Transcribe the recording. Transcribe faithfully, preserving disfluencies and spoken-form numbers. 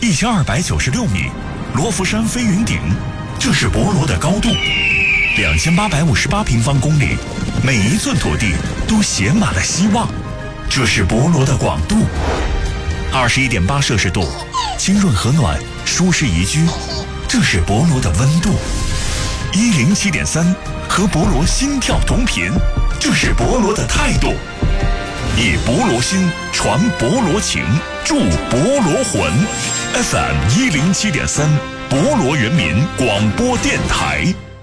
一千二百九十六米，罗浮山飞云顶，这是博罗的高度；两千八百五十八平方公里，每一寸土地都写满了希望，这是博罗的广度；二十一点八摄氏度，清润和暖，舒适宜居，这是博罗的温度；一零七点三，和博罗心跳同频，这是博罗的态度。以博罗心传博罗情，助博罗魂。F M 一零七点三，博罗人民广播电台。